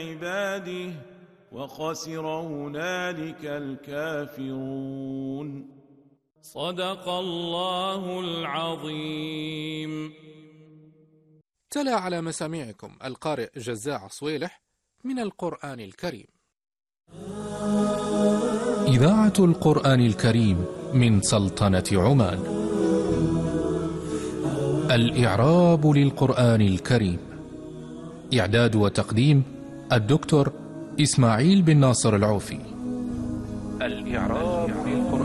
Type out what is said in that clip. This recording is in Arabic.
عباده وخسر هنالك الكافرون. صدق الله العظيم. تلا على مسامعكم القارئ جزاع صويلح من القرآن الكريم. إذاعة القرآن الكريم من سلطنة عمان. الإعراب للقرآن الكريم. إعداد وتقديم الدكتور إسماعيل بن ناصر العوفي. الإعراب للقرآن